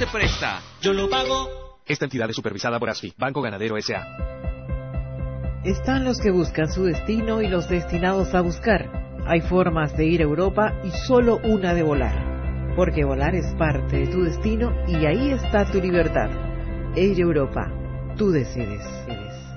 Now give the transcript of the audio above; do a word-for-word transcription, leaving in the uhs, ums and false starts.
se presta. Yo lo pago. Esta entidad es supervisada por ASFI, Banco Ganadero S A Están los que buscan su destino y los destinados a buscar. Hay formas de ir a Europa y solo una de volar. Porque volar es parte de tu destino y ahí está tu libertad. Air Europa, tú decides.